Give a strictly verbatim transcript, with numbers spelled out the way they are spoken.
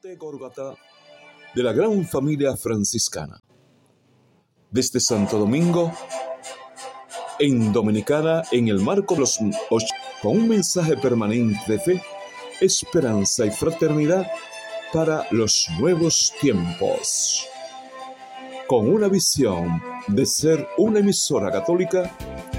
Monte Gólgota de la gran familia franciscana. Desde Santo Domingo, en Dominicana, en el marco de los ocho, con un mensaje permanente de fe, esperanza y fraternidad para los nuevos tiempos. Con una visión de ser una emisora católica